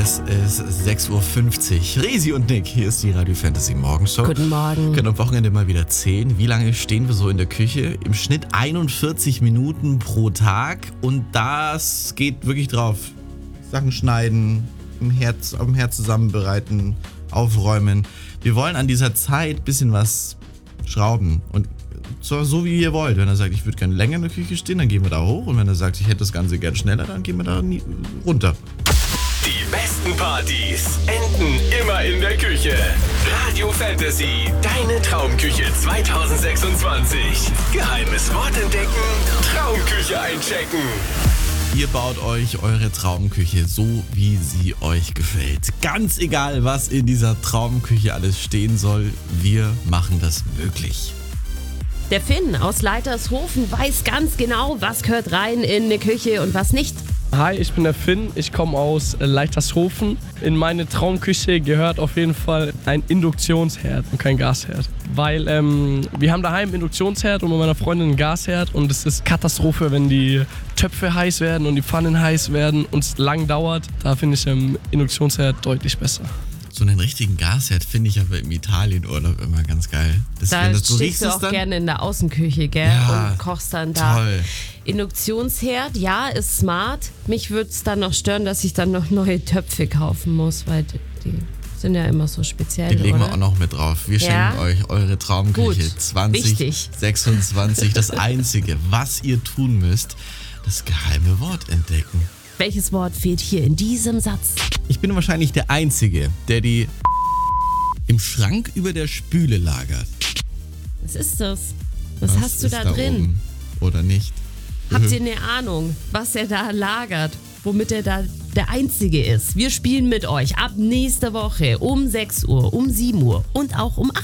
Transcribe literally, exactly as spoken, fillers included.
Es ist sechs Uhr fünfzig. Resi und Nick, hier ist die Radio Fantasy Morgenshow. Guten Morgen. Können am Wochenende mal wieder zehn. Wie lange stehen wir so in der Küche? Im Schnitt einundvierzig Minuten pro Tag. Und das geht wirklich drauf. Sachen schneiden, im Herd, auf dem Herd zusammenbereiten, aufräumen. Wir wollen an dieser Zeit ein bisschen was schrauben. Und zwar so, wie ihr wollt. Wenn er sagt, ich würde gerne länger in der Küche stehen, dann gehen wir da hoch. Und wenn er sagt, ich hätte das Ganze gern schneller, dann gehen wir da nie, runter. Die besten Partys enden immer in der Küche. Radio Fantasy, deine Traumküche zwanzig sechsundzwanzig. Geheimes Wort entdecken, Traumküche einchecken. Ihr baut euch eure Traumküche so, wie sie euch gefällt. Ganz egal, was in dieser Traumküche alles stehen soll, wir machen das möglich. Der Finn aus Leitershofen weiß ganz genau, was gehört rein in eine Küche und was nicht. Hi, ich bin der Finn, ich komme aus Leitershofen. In meine Traumküche gehört auf jeden Fall ein Induktionsherd und kein Gasherd. Weil ähm, wir haben daheim einen Induktionsherd und mit meiner Freundin einen Gasherd und es ist Katastrophe, wenn die Töpfe heiß werden und die Pfannen heiß werden und es lang dauert. Da finde ich ähm, Induktionsherd deutlich besser. So einen richtigen Gasherd finde ich aber im Italienurlaub immer ganz geil. Das, Da wenn das so stehst du auch dann, gerne in der Außenküche, gell? Ja, und kochst dann da. toll. Induktionsherd, ja, ist smart. Mich würde es dann noch stören, dass ich dann noch neue Töpfe kaufen muss, weil die, die sind ja immer so speziell, Den legen oder? wir auch noch mit drauf. Wir Ja. schenken euch eure Traumküche Gut. zwanzig sechsundzwanzig. Das Einzige, was ihr tun müsst, das geheime Wort entdecken. Welches Wort fehlt hier in diesem Satz? Ich bin wahrscheinlich der Einzige, der die im Schrank über der Spüle lagert. Was ist das? Was, hast du ist da drin? oben? Oder nicht? Habt ihr eine Ahnung, was er da lagert? Womit er da der Einzige ist? Wir spielen mit euch ab nächster Woche um sechs Uhr, um sieben Uhr und auch um acht